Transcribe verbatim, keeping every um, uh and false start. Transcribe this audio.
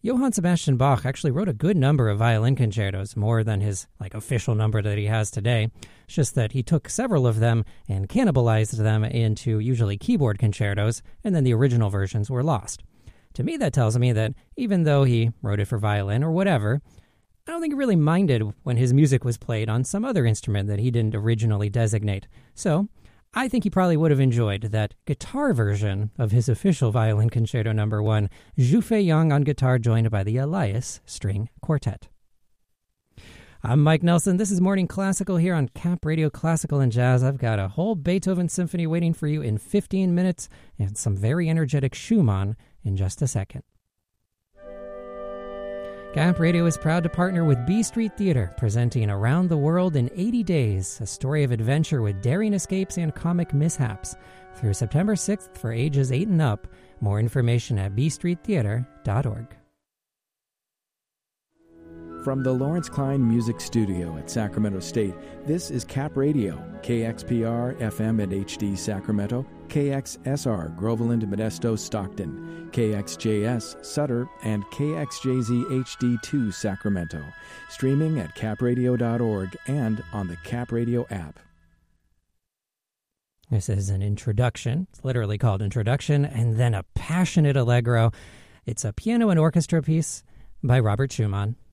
Johann Sebastian Bach actually wrote a good number of violin concertos, more than his like official number that he has today. It's just that he took several of them and cannibalized them into usually keyboard concertos, and then the original versions were lost. To me, that tells me that even though he wrote it for violin or whatever, I don't think he really minded when his music was played on some other instrument that he didn't originally designate. So I think he probably would have enjoyed that guitar version of his official violin concerto number one, Zhu Young on guitar, joined by the Elias String Quartet. I'm Mike Nelson. This is Morning Classical here on Cap Radio Classical and Jazz. I've got a whole Beethoven symphony waiting for you in fifteen minutes and some very energetic Schumann in just a second. Cap Radio is proud to partner with B Street Theater, presenting Around the World in eighty days, a story of adventure with daring escapes and comic mishaps, through September sixth for ages eight and up. More information at b street theater dot org. From the Lawrence Klein Music Studio at Sacramento State, this is Cap Radio, K X P R F M and H D Sacramento, K X S R Groveland, Modesto, Stockton, K X J S Sutter, and K X J Z H D two Sacramento. Streaming at cap radio dot org and on the Cap Radio app. This is an introduction. It's literally called Introduction, and then a passionate allegro. It's a piano and orchestra piece by Robert Schumann.